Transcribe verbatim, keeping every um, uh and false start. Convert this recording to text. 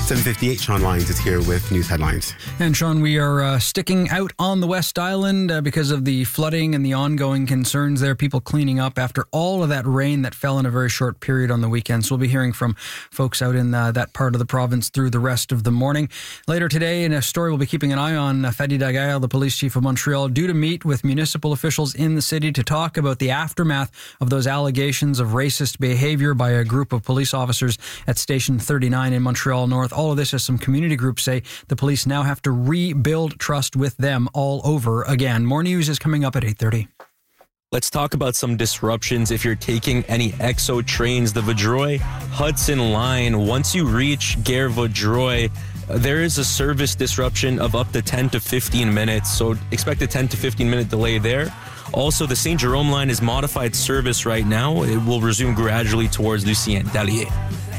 seven fifty-eight, Sean Lyons is here with news headlines. And Sean, we are uh, sticking out on the West Island uh, because of the flooding and the ongoing concerns there, people cleaning up after all of that rain that fell in a very short period on the weekend. So we'll be hearing from folks out in uh, that part of the province through the rest of the morning. Later today, in a story we'll be keeping an eye on, uh, Fadi Dagail, the police chief of Montreal, due to meet with municipal officials in the city to talk about the aftermath of those allegations of racist behavior by a group of police officers at Station thirty-nine in Montreal North. All of this as some community groups say the police now have to rebuild trust with them all over again. More news is coming up at eight thirty. Let's talk about some disruptions if you're taking any X O trains. The Vaudreuil Hudson line, once you reach Gare Vaudreuil, there is a service disruption of up to ten to fifteen minutes, so expect a ten to fifteen minute delay there. Also, the Saint Jerome line is modified service right now. It will resume gradually towards Lucien Dallier.